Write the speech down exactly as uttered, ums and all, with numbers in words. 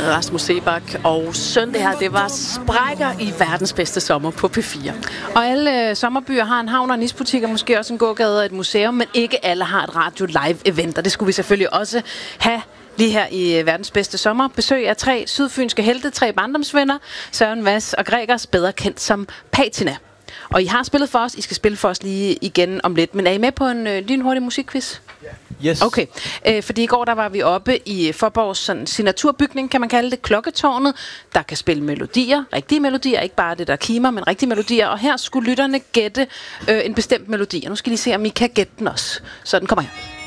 Rasmus Seebach, og søndag her, det var sprækker i verdens bedste sommer på P fire. Og alle øh, sommerbyer har en havn og en isbutik, og måske også en gågade og et museum, men ikke alle har et radio live event, og det skulle vi selvfølgelig også have lige her i verdens bedste sommer. Besøg af tre sydfynske helte, tre barndomsvenner, Søren Vas og Gregers, bedre kendt som Patina. Og I har spillet for os, I skal spille for os lige igen om lidt, men er I med på en øh, lynhurtig musikquiz? Yes. Okay, øh, fordi i går der var vi oppe i Faaborgs sådan, signaturbygning, kan man kalde det, Klokketårnet, der kan spille melodier, rigtige melodier, ikke bare det der kimer, men rigtige melodier, og her skulle lytterne gætte øh, en bestemt melodi, og nu skal I se, om I kan gætte den også. Så den kommer her.